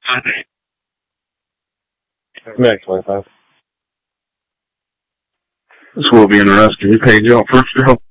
Max 25. This will be interesting. You paid you out first, Joe?